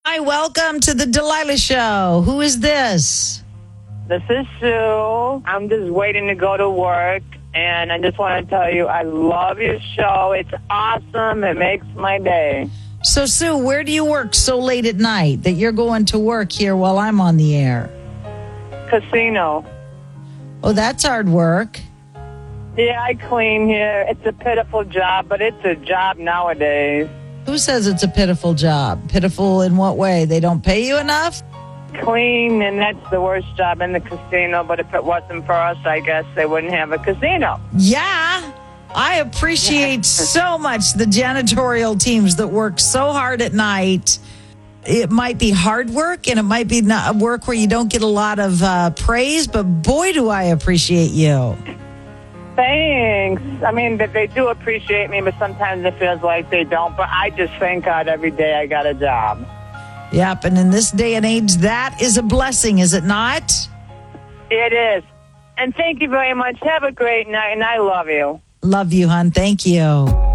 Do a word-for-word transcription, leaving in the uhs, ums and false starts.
Hi, welcome to the Delilah Show. Who is this? This is Sue. I'm just waiting to go to work, and I just want to tell you I love your show. It's awesome. It makes my day. So, Sue, where do you work so late at night that you're going to work here while I'm on the air? Casino. Oh, that's hard work. Yeah, I clean here. It's a pitiful job, but it's a job nowadays. Who says it's a pitiful job? Pitiful in what way? They don't pay you enough? Clean, and that's the worst job in the casino, but if it wasn't for us, I guess they wouldn't have a casino. Yeah. I appreciate so much the janitorial teams that work so hard at night. It might be hard work, and it might be not work where you don't get a lot of uh, praise, but boy, do I appreciate you. Thanks. I mean, they do appreciate me, but sometimes it feels like they don't. But I just thank God every day I got a job. Yep, and in this day and age, that is a blessing, is it not? It is. And thank you very much. Have a great night, and I love you. Love you, hon. Thank you.